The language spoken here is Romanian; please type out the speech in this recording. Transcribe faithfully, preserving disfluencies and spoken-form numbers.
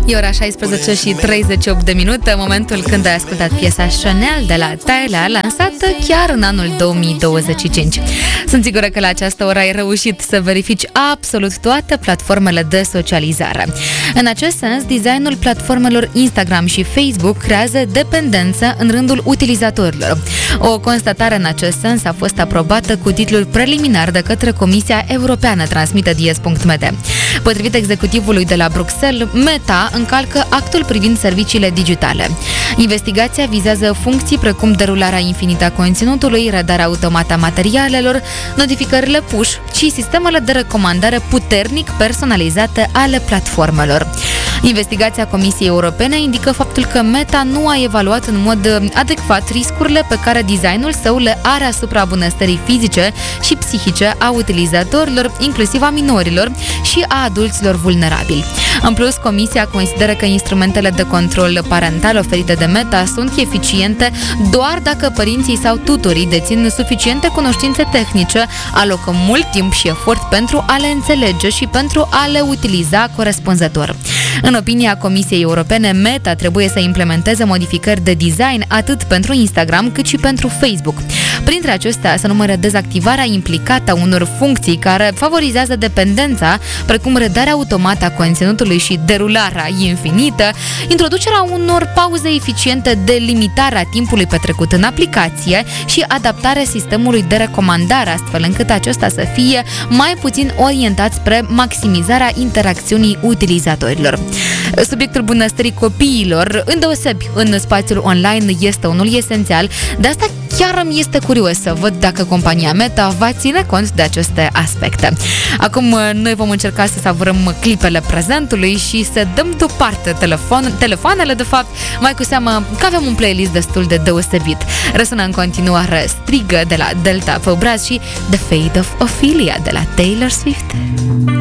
E ora șaisprezece și treizeci și opt de minute, momentul când ai ascultat piesa Chanel de la Tyla, lansată chiar în anul două mii douăzeci și cinci. Sunt sigură că la această oră ai reușit să verifici absolut toate platformele de socializare. În acest sens, designul platformelor Instagram și Facebook creează dependență în rândul utilizatorilor. O constatare în acest sens a fost aprobată cu titlul preliminar de către Comisia Europeană, transmite dies punct m d. Potrivit executivului de la Bruxelles, Meta încalcă actul privind serviciile digitale. Investigația vizează funcții precum derularea infinită a conținutului, redarea automată a materialelor, notificările push și sistemele de recomandare puternic personalizate ale platformelor. Investigația Comisiei Europene indică faptul că Meta nu a evaluat în mod adecvat riscurile pe care designul său le are asupra bunăstării fizice și psihice a utilizatorilor, inclusiv a minorilor și a adulților vulnerabili. În plus, Comisia consideră că instrumentele de control parental oferite de Meta sunt eficiente doar dacă părinții sau tutorii dețin suficiente cunoștințe tehnice, alocă mult timp și efort pentru a le înțelege și pentru a le utiliza corespunzător. În opinia Comisiei Europene, Meta trebuie să implementeze modificări de design atât pentru Instagram cât și pentru Facebook. Printre acestea se numără dezactivarea implicată a unor funcții care favorizează dependența, precum redarea automată a conținutului și derularea infinită, introducerea unor pauze eficiente de limitare a timpului petrecut în aplicație și adaptarea sistemului de recomandare, astfel încât acesta să fie mai puțin orientat spre maximizarea interacțiunii utilizatorilor. Subiectul bunăstării copiilor, îndeosebi în spațiul online, este unul esențial. De asta chiar îmi este curios să văd dacă compania Meta va ține cont de aceste aspecte. Acum noi vom încerca să savurăm clipele prezentului și să dăm deoparte telefon, telefoanele, de fapt, mai cu seamă că avem un playlist destul de deosebit. Răsună în continuare Strigă de la Delta pe obraz și The Fate of Ophelia de la Taylor Swift.